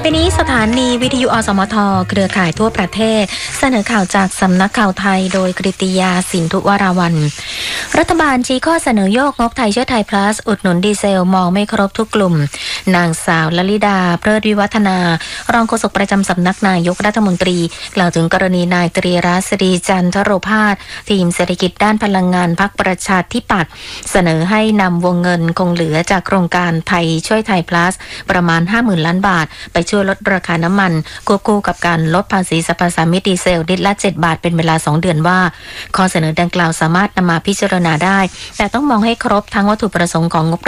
ไปนี้สถานีวิทยุอสมทเครือข่ายทั่วประเทศเสนอข่าวจากสำนักข่าวไทยโดยกฤติยาสินธุวราวัลย์รัฐบาลชี้ข้อเสนอโยกงบไทยเชื้อไทย plus อุดหนุนดีเซลมองไม่ครบทุกกลุ่มนางสาวลลิดาเพลิดวิวัฒนารองโฆษกประจำสำนักนายกรัฐมนตรีกล่าวถึงกรณีนายตรีรัศรีจันทโรภาสทีมเศรษฐกิจด้านพลังงานพรรคประชาธิปัตย์เสนอให้นำวงเงินคงเหลือจากโครงการไทยช่วยไทย plus ประมาณ 50,000 ล้านบาทไปช่วยลดราคาน้ำมันควบคู่กับการลดภาษีสรรพสามิตดีเซลลิตรละ7 บาทเป็นเวลา2 เดือนว่าข้อเสนอดังกล่าวสามารถนำมาพิจารณาได้แต่ต้องมองให้ครบทั้งวัตถุประสงค์ของงบ